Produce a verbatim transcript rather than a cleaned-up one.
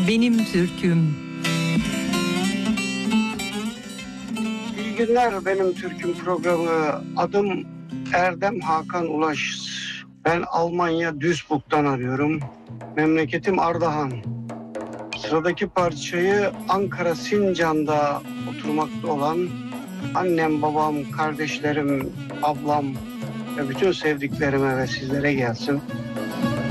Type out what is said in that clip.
Benim Türküm. İyi günler, Benim Türküm programı. Adım Erdem Hakan Ulaş. Ben Almanya Duisburg'dan arıyorum. Memleketim Ardahan. Sıradaki parçayı Ankara Sincan'da oturmakta olan annem, babam, kardeşlerim, ablam ve bütün sevdiklerime ve sizlere gelsin.